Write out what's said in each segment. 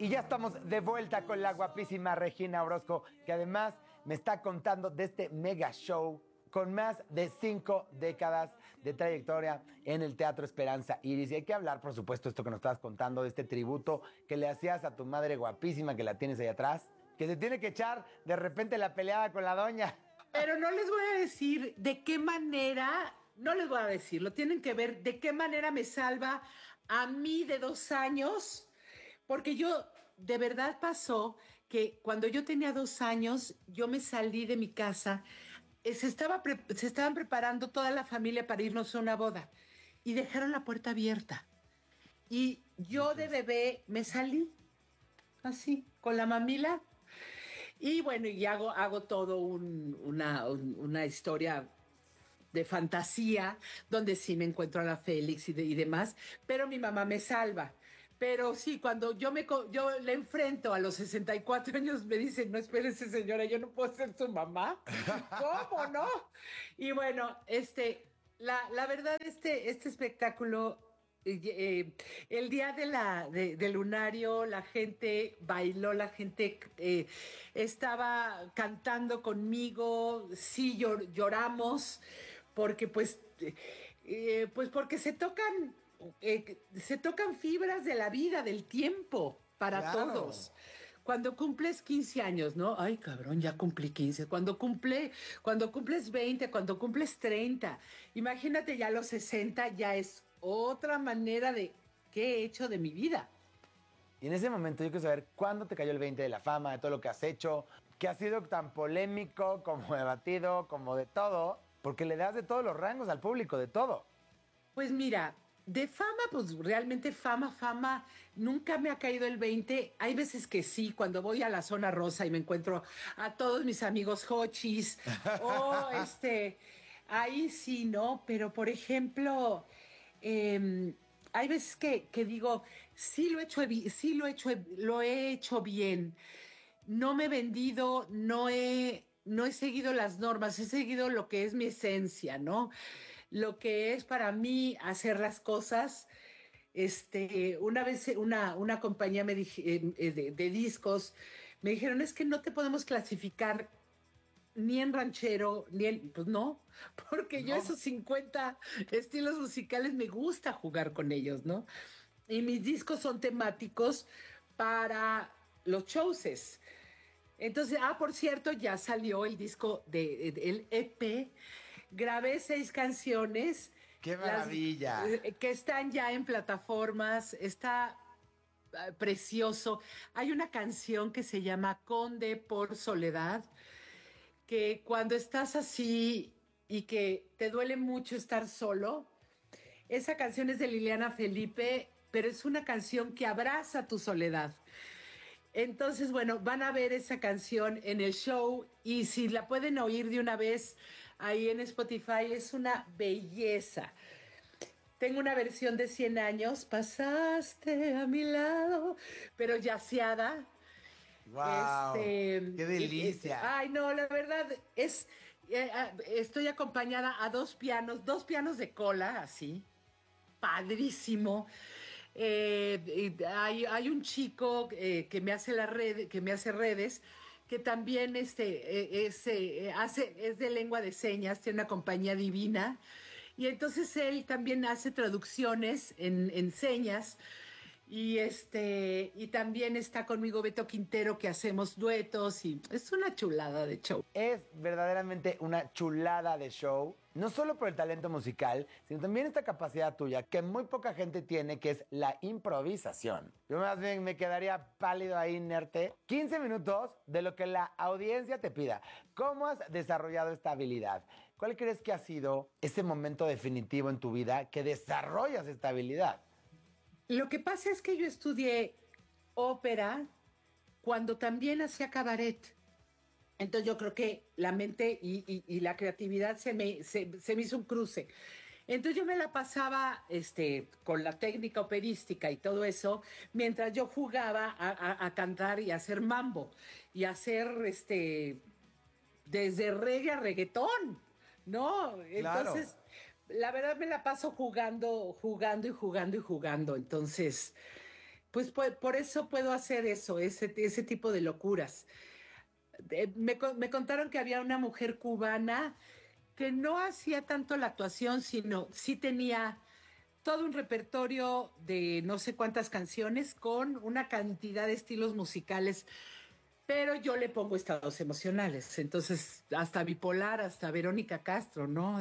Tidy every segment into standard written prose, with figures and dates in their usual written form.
Y ya estamos de vuelta con la guapísima Regina Orozco, que además me está contando de este mega show con más de 5 décadas de trayectoria en el Teatro Esperanza Iris. Y hay que hablar, por supuesto, esto que nos estabas contando, de este tributo que le hacías a tu madre guapísima, que la tienes ahí atrás, que se tiene que echar de repente la peleada con la doña. Pero no les voy a decir de qué manera, no les voy a decir, lo tienen que ver, de qué manera me salva a mí de 2 años, porque yo, de verdad pasó que cuando yo tenía 2 años, yo me salí de mi casa, se estaban preparando toda la familia para irnos a una boda y dejaron la puerta abierta. Y yo de bebé me salí así, con la mamila. Y bueno, y hago todo una historia de fantasía, donde sí me encuentro a la Félix y demás, pero mi mamá me salva. Pero sí, cuando yo le enfrento a los 64 años, me dicen, no, espérese señora, yo no puedo ser su mamá. ¿Cómo no? Y bueno, la verdad, este espectáculo, el día del lunario, la gente bailó, la gente estaba cantando conmigo, sí lloramos, porque pues porque se tocan fibras de la vida, del tiempo, para Claro. todos. Cuando cumples 15 años, ¿no? Ay, cabrón, ya cumplí 15. Cuando cumples 20, cuando cumples 30, imagínate ya a los 60, ya es otra manera de qué he hecho de mi vida. Y en ese momento yo quiero saber cuándo te cayó el 20 de la fama, de todo lo que has hecho, que ha sido tan polémico, como debatido, como de todo, porque le das de todos los rangos al público, de todo. Pues mira, de fama, pues realmente fama, nunca me ha caído el 20. Hay veces que sí, cuando voy a la zona rosa y me encuentro a todos mis amigos hochis, o ahí sí, ¿no? Pero por ejemplo, hay veces que digo, sí lo he hecho bien. No me he vendido, no he seguido las normas, he seguido lo que es mi esencia, ¿no? Lo que es para mí hacer las cosas. Una vez una compañía de discos me dijeron, es que no te podemos clasificar ni en ranchero, pues no, porque yo No. esos 50 estilos musicales me gusta jugar con ellos, ¿no? Y mis discos son temáticos para los shows. Entonces, por cierto, ya salió el disco el EP. Grabé 6 canciones. ¡Qué maravilla! Que están ya en plataformas. Está precioso. Hay una canción que se llama Conde por Soledad, que cuando estás así y que te duele mucho estar solo, esa canción es de Liliana Felipe, pero es una canción que abraza tu soledad. Entonces, bueno, van a ver esa canción en el show y si la pueden oír de una vez ahí en Spotify, es una belleza. Tengo una versión de 100 años, pasaste a mi lado, pero yaceada. ¡Wow! ¡Qué delicia! Ay, no, la verdad estoy acompañada a 2 pianos de cola, así, padrísimo. Hay un chico que me hace que me hace redes, que también es de lengua de señas, tiene una compañía divina, y entonces él también hace traducciones en señas. Y también está conmigo Beto Quintero, que hacemos duetos, y es una chulada de show. Es verdaderamente una chulada de show, no solo por el talento musical, sino también esta capacidad tuya que muy poca gente tiene, que es la improvisación. Yo más bien me quedaría pálido ahí, inerte. 15 minutos de lo que la audiencia te pida. ¿Cómo has desarrollado esta habilidad? ¿Cuál crees que ha sido ese momento definitivo en tu vida que desarrollas esta habilidad? Lo que pasa es que yo estudié ópera cuando también hacía cabaret. Entonces yo creo que la mente y la creatividad se me hizo un cruce. Entonces yo me la pasaba con la técnica operística y todo eso, mientras yo jugaba a cantar y a hacer mambo y a hacer desde reggae a reggaetón, ¿no? Claro. Entonces, la verdad me la paso jugando. Entonces, Pues por eso puedo hacer eso, ese tipo de locuras. Me contaron que había una mujer cubana que no hacía tanto la actuación, sino sí tenía todo un repertorio de no sé cuántas canciones con una cantidad de estilos musicales, pero yo le pongo estados emocionales. Entonces, hasta bipolar, hasta Verónica Castro, ¿no?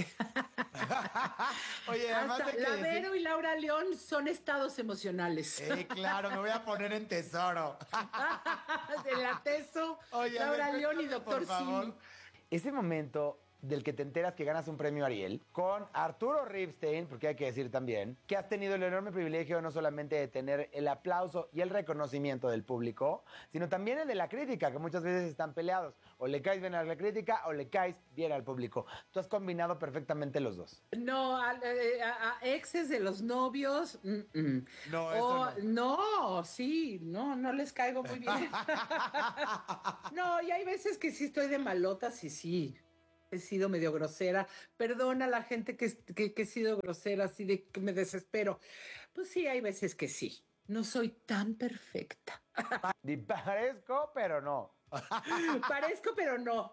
Oye, además Hasta hay que la decir... Vero y Laura León son estados emocionales. Claro, me voy a poner en tesoro. De la Teso, Oye, a ver, Laura León y cuéntame, por Doctor favor. Simi. Ese momento del que te enteras que ganas un premio Ariel con Arturo Ripstein, porque hay que decir también que has tenido el enorme privilegio no solamente de tener el aplauso y el reconocimiento del público, sino también el de la crítica, que muchas veces están peleados. O le caes bien a la crítica o le caes bien al público. Tú has combinado perfectamente los dos. No, a exes de los novios. No, eso O no. no, sí, no les caigo muy bien. No, y hay veces que sí estoy de malotas y sí, he sido medio grosera. Perdona a la gente que he sido grosera, así de que me desespero. Pues sí, hay veces que sí. No soy tan perfecta. Parezco, pero no. Parezco, pero no.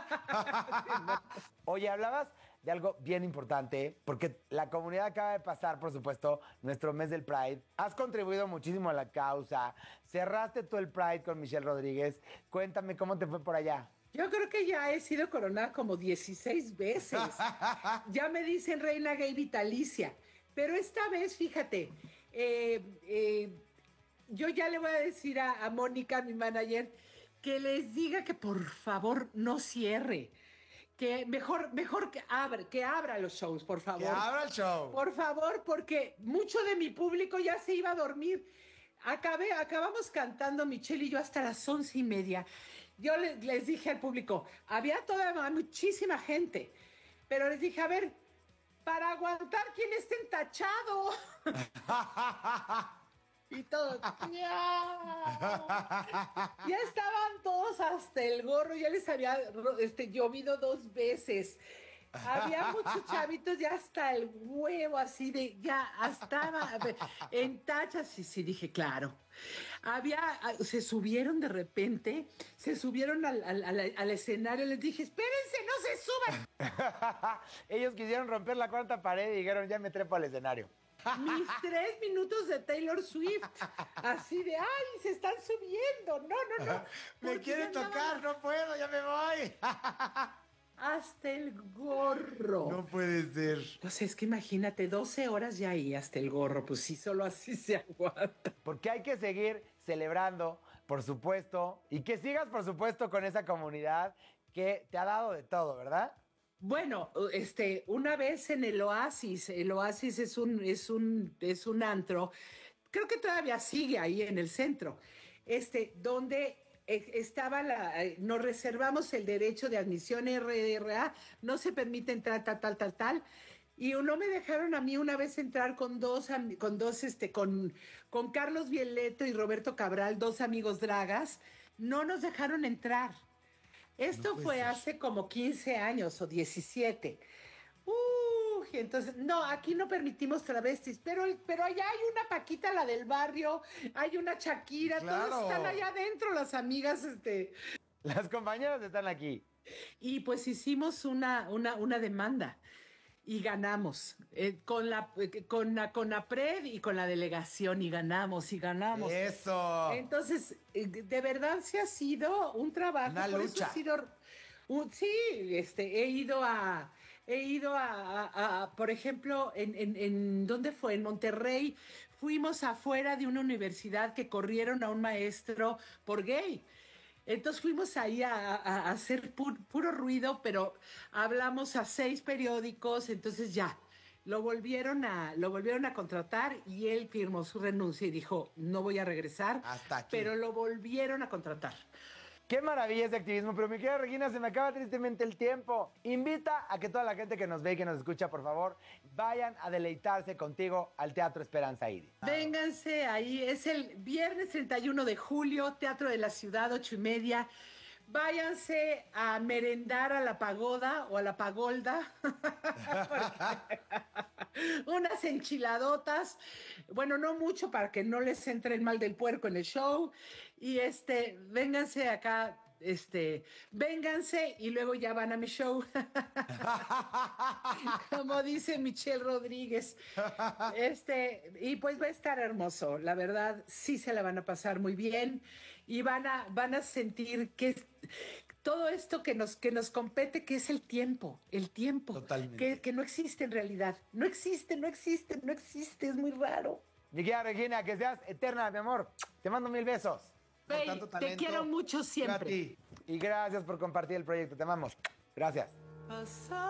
Oye, hablabas de algo bien importante, porque la comunidad acaba de pasar, por supuesto, nuestro mes del Pride. Has contribuido muchísimo a la causa. Cerraste tú el Pride con Michelle Rodríguez. Cuéntame cómo te fue por allá. Yo creo que ya he sido coronada como 16 veces. Ya me dicen reina gay vitalicia. Pero esta vez, fíjate, eh, eh, yo ya le voy a decir a Mónica, mi manager, que les diga que por favor no cierre. Que mejor que abra los shows, por Que favor. abra el show. Por favor, porque mucho de mi público ya se iba a dormir. Acabamos cantando Michelle y yo hasta las 11:30. Yo les dije al público, había toda muchísima gente, pero les dije, a ver, para aguantar quién está entachado. Y todos, ya estaban todos hasta el gorro, ya les había llovido 2 veces. Había muchos chavitos ya hasta el huevo, así de, ya estaba en tachas, y sí dije, claro. Se subieron de repente, se subieron al escenario, les dije, espérense, no se suban. Ellos quisieron romper la cuarta pared y dijeron, ya me trepo al escenario. Mis 3 minutos de Taylor Swift, así de, ay, se están subiendo, no. Me porque quieren ya tocar, andaban no puedo, ya me voy. hasta el gorro. No puede ser. Pues es que imagínate, 12 horas ya ahí hasta el gorro, pues sí, solo así se aguanta. Porque hay que seguir celebrando, por supuesto, y que sigas, por supuesto, con esa comunidad que te ha dado de todo, ¿verdad? Bueno, una vez en el Oasis es un antro, creo que todavía sigue ahí en el centro, donde nos reservamos el derecho de admisión RRA, no se permite entrar tal, y no me dejaron a mí una vez entrar con Carlos Violeto y Roberto Cabral, dos amigos dragas, no nos dejaron entrar. No Esto puede fue ser. hace como 15 años o 17. Entonces, no, aquí no permitimos travestis, pero allá hay una Paquita, la del barrio, hay una Shakira, Claro. todos están allá adentro, las amigas, Las compañeras están aquí. y pues hicimos una demanda y ganamos con la CONAPRED y con la delegación y ganamos. Eso. Entonces, de verdad se ha sido un trabajo. Una por lucha. Eso ha sido, sí, he ido a, por ejemplo, ¿dónde fue? En Monterrey, fuimos afuera de una universidad que corrieron a un maestro por gay. Entonces fuimos ahí a hacer puro ruido, pero hablamos a 6 periódicos, entonces ya, lo volvieron a contratar y él firmó su renuncia y dijo, no voy a regresar, Hasta aquí. pero lo volvieron a contratar. Qué maravilla ese activismo, pero mi querida Regina, se me acaba tristemente el tiempo. Invita a que toda la gente que nos ve y que nos escucha, por favor, vayan a deleitarse contigo al Teatro Esperanza Iris. Vénganse ahí, es el viernes 31 de julio, Teatro de la Ciudad, 8:30. váyanse a merendar a la pagoda o a la pagolda. Unas enchiladotas, bueno, no mucho para que no les entre el mal del puerco en el show. Y vénganse acá, vénganse y luego ya van a mi show. Como dice Michelle Rodríguez. Y pues va a estar hermoso. La verdad, sí se la van a pasar muy bien y van a sentir que todo esto que nos compete, que es el tiempo, Totalmente. que no existe en realidad. No existe, no existe, no existe, es muy raro. Mi querida Regina, que seas eterna, mi amor. Te mando 1000 besos. Por Bey, tanto te talento. quiero mucho Yo a siempre. ti. Y gracias por compartir el proyecto. Te amamos. Gracias.